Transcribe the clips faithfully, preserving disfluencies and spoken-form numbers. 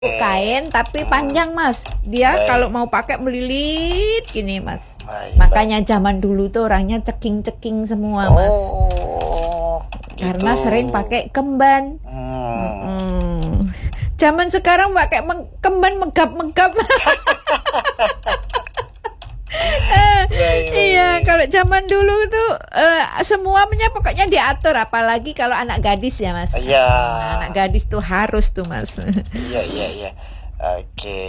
kain tapi panjang mas. Dia Baik. kalau mau pakai melilit gini mas. Baik, Makanya zaman dulu tuh orangnya ceking-ceking semua mas. Oh, Karena gitu. sering pakai kemban. Hmm. Hmm. Zaman sekarang pakai meng- kemban megap-megap. Baik, Iya, baik. kalau zaman dulu tuh eh, semuanya pokoknya diatur, apalagi kalau anak gadis ya mas. Iya. Nah, anak gadis tuh harus tuh mas. Iya, iya, iya. Oke.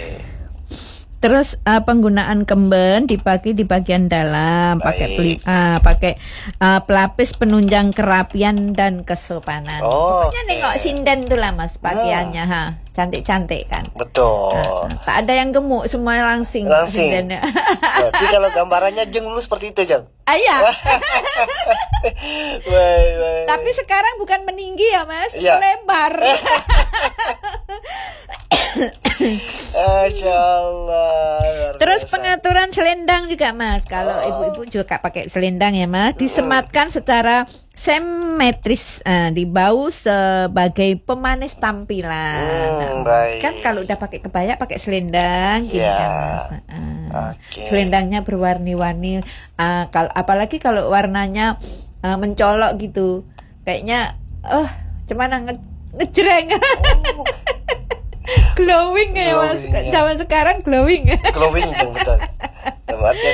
Terus uh, penggunaan kemben dipakai di bagian dalam, pakai peli, Baik. uh, pakai uh, pelapis penunjang kerapian dan kesopanan. Oh, Pokoknya oke. nengok sinden tuh lah mas pakaiannya, ha, cantik-cantik kan. Betul. Nah, tak ada yang gemuk, semua langsing. Langsing. sindennya. Berarti kalau gambarannya Jeng dulu seperti itu, Jeng. Ah, iya. Baik, baik. Tapi sekarang bukan meninggi ya mas, Iya. melebar. Masya Allah. luar Terus biasa. pengaturan selendang juga mas. Kalau Oh. ibu-ibu juga pakai selendang ya mas, disematkan secara simetris uh, di bahu sebagai pemanis tampilan. Hmm, Nah, baik. kan kalau udah pakai kebaya pakai selendang gini Ya. kan mas. Uh, Oke. Selendangnya berwarni-warni. Uh, kalau apalagi kalau warnanya uh, mencolok gitu, kayaknya oh cuman nge ngejreng. Oh. Glowing ya mas. Glowing, ya. Zaman sekarang glowing. Glowing, Jeng, betul. Dalam artian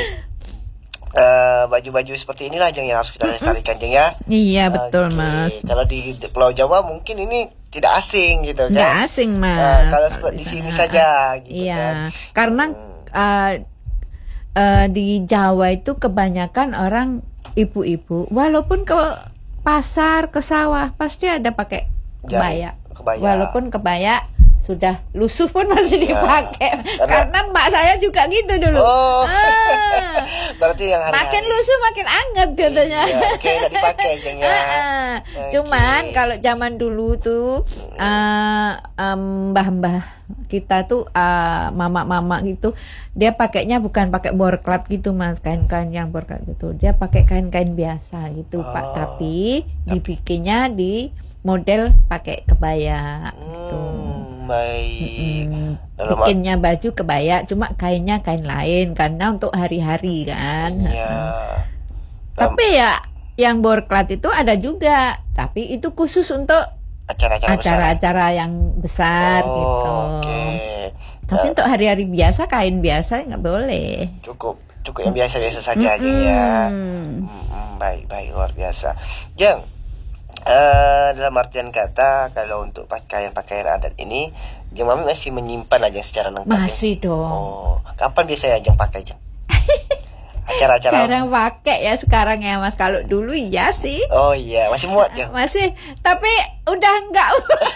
eh, baju-baju seperti inilah, Jeng, yang harus kita lestarikan, Jeng, ya. Iya betul Oke. mas. Kalau di Pulau Jawa mungkin ini tidak asing gitu kan. Nggak asing mas. Nah, kalau Kalau seperti di sini sana. saja gitu Iya, kan. karena uh, uh, di Jawa itu kebanyakan orang ibu-ibu, walaupun ke pasar, ke sawah pasti ada pakai kebaya. Jadi, kebaya. Walaupun kebaya sudah lusuh pun masih Ya, dipakai. karena- Karena mbak saya juga gitu dulu. Oh. Ah. Berarti yang hari-hari. Makin lusuh makin anget katanya. Iya, oke, nggak dipakai, Jeng, ya. Ah, Oke. Cuman kalau zaman dulu tuh uh, um, mbah-mbah kita tuh uh, mama-mama gitu, dia pakainya bukan pakai borklat gitu mas, kain-kain yang borklat gitu. Dia pakai kain-kain biasa gitu Oh. pak, tapi dibikinnya di model pakai kebaya gitu. Hmm, baik. Mm, Dalam- bikinnya baju kebaya, cuma kainnya kain lain karena untuk hari-hari kan. Ya. Tapi ya yang borklat itu ada juga, tapi itu khusus untuk Acara-acara besar. acara-acara yang besar Oh, gitu. Oke. Tapi Nah, untuk hari-hari biasa kain biasa nggak boleh. cukup cukup yang biasa-biasa saja, Jeng, ya. Mm-mm. Hmm, baik, baik, luar biasa. Jeng, eh, dalam artian kata, kalau untuk pakaian-pakaian adat ini, Jeng Mami masih menyimpan aja secara lengkap. Jeng? Masih dong. Oh, kapan biasanya Jeng pakai, Jeng? Acara-acara. Jarang pakai ya sekarang ya mas. Kalau dulu iya sih. Oh iya, masih muat, Jeng. Masih, tapi udah enggak.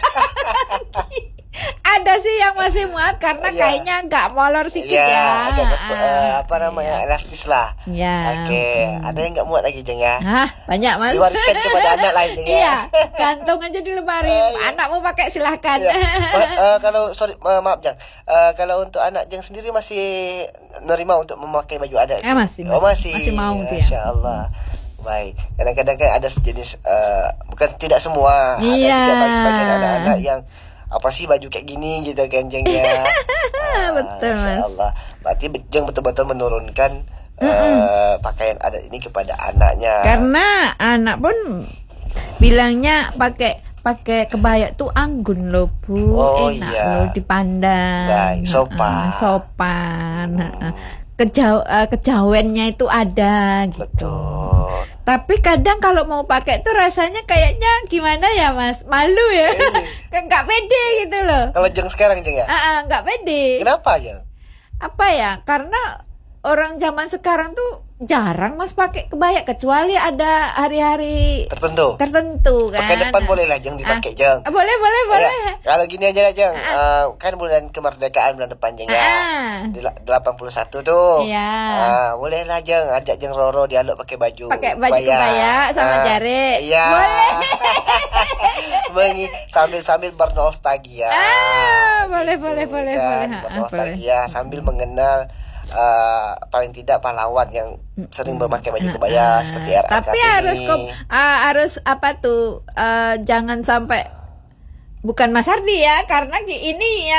Ada sih yang masih muat karena Iya. kayaknya enggak molor sedikit Iya, ya. agak Ah, eh, apa namanya, elastis lah. Ya. Oke, Hmm. ada yang nggak muat lagi, Jeng, ya? Hah, banyak mas. Diwariskan kepada anak lain, Jeng, ya? Iya, gantung aja di lemari. Eh, iya. Anakmu pakai silahkan. Iya. Ma- eh, kalau sorry ma- maaf, Jeng. Eh, kalau untuk anak Jeng sendiri masih nerima untuk memakai baju adat? Eh, masih, Oh, masih. masih. Masih mau dia. Masya Allah. Baik. Kadang-kadang kan ada sejenis eh, bukan tidak semua, ada Iya. juga bagi sebagian anak-anak yang apa sih baju kayak gini gitu kan, Jeng, ya. Ah, Betul, Masya Mas. Allah. Berarti Jeng betul-betul menurunkan eh, pakaian adat ini kepada anaknya. Karena anak pun bilangnya pakai pakai kebaya tuh anggun loh bu, Oh, enak iya. loh dipandang. Baik, sopan. Ah, sopan. Hmm. Kejau eh, kejawennya itu ada gitu. Betul. Tapi kadang kalau mau pakai tuh rasanya kayaknya gimana ya mas, malu ya, nggak pede gitu loh. Kalau Jeng sekarang, Jeng, ya? Ah, ah, nggak pede. Kenapa, Jeng? Apa ya? Karena orang zaman sekarang tuh jarang mas pakai kebaya kecuali ada hari-hari Tertentu. tertentu kan. Pekan depan boleh lah Jeng dipakai, Jeng. Ah, boleh boleh boleh. Ya, kalau gini aja lah, Jeng. Eh, kan bulan kemerdekaan bulan depan, Jeng, ya. Ah. Di la- delapan puluh satu tuh. Iya. Ah, boleh lah, Jeng. Ajak Jeng Roro dialog pakai baju Pakai baju kebaya sama Ah, jari. Iya. Boleh. Mengi sambil-sambil bernostalgia. Ah, boleh, boleh, boleh, boleh. Ah, Bernostalgia sambil mengenal eh, paling tidak pahlawan yang sering memakai baju kebaya Ah, seperti R A tapi Kartini. harus kom, ah, harus apa tuh? eh, jangan sampai bukan Mas Ardi ya, karena ini ya